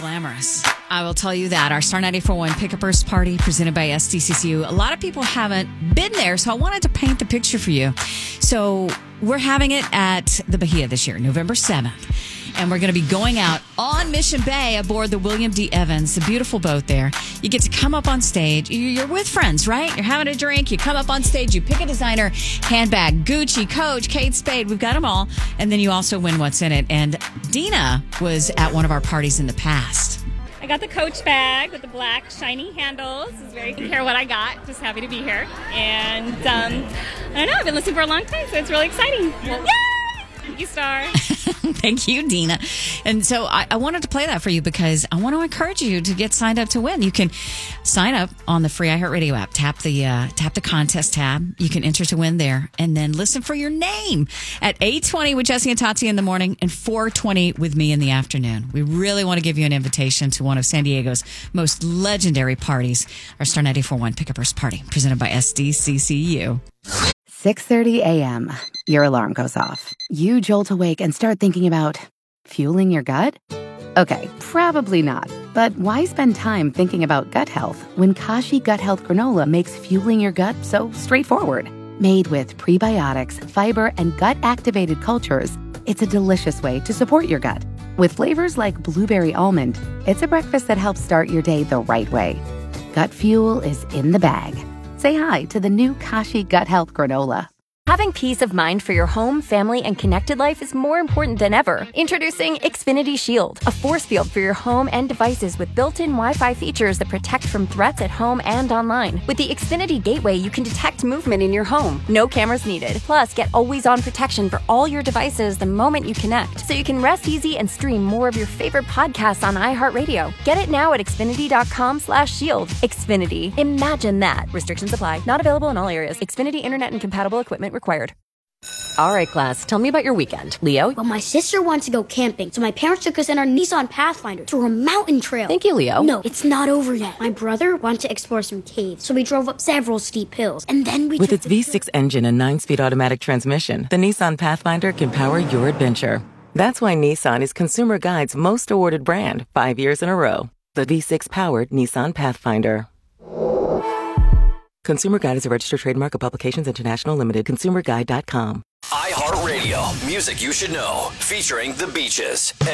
Glamorous. I will tell you that. Our Star 94.1 Pick-a-Burst Party presented by SDCCU. A lot of people haven't been there, so I wanted to paint the picture for you. So we're having it at the Bahia this year, November 7th. And we're going to be going out on Mission Bay aboard the William D. Evans, the beautiful boat there. You get to come up on stage. You're with friends, right? You're having a drink. You come up on stage. You pick a designer handbag, Gucci, Coach, Kate Spade. We've got them all. And then you also win what's in it. And Dina was at one of our parties in the past. I got the Coach bag with the black shiny handles. It's very care what I got. Just happy to be here. And I don't know, I've been listening for a long time, so it's really exciting. Yay! Thank you, Star. Thank you, Dina. And so I wanted to play that for you because I want to encourage you to get signed up to win. You can sign up on the free iHeartRadio app. Tap the contest tab. You can enter to win there, and then listen for your name at 8:20 with Jesse and Tati in the morning and 4:20 with me in the afternoon. We really want to give you an invitation to one of San Diego's most legendary parties, our Star 94.1 Pick-a-Burst Party, presented by SDCCU. 6:30 a.m. Your alarm goes off. You jolt awake and start thinking about fueling your gut? Okay, probably not. But why spend time thinking about gut health when Kashi Gut Health Granola makes fueling your gut so straightforward? Made with prebiotics, fiber, and gut-activated cultures, it's a delicious way to support your gut. With flavors like blueberry almond, it's a breakfast that helps start your day the right way. Gut fuel is in the bag. Say hi to the new Kashi Gut Health Granola. Having peace of mind for your home, family, and connected life is more important than ever. Introducing Xfinity Shield, a force field for your home and devices with built-in Wi-Fi features that protect from threats at home and online. With the Xfinity Gateway, you can detect movement in your home. No cameras needed. Plus, get always-on protection for all your devices the moment you connect, so you can rest easy and stream more of your favorite podcasts on iHeartRadio. Get it now at Xfinity.com/shield. Xfinity. Imagine that. Restrictions apply. Not available in all areas. Xfinity Internet and compatible equipment required. All right, class, tell me about your weekend. Leo? Well, my sister wants to go camping, so my parents took us in our Nissan Pathfinder to a mountain trail. Thank you, Leo. No, it's not over yet. My brother wanted to explore some caves, so we drove up several steep hills, and then we With its V6 engine and 9-speed automatic transmission, the Nissan Pathfinder can power your adventure. That's why Nissan is Consumer Guide's most awarded brand 5 years in a row. The V6-powered Nissan Pathfinder. Consumer Guide is a registered trademark of Publications International Limited. ConsumerGuide.com. iHeartRadio, music you should know, featuring The Beaches.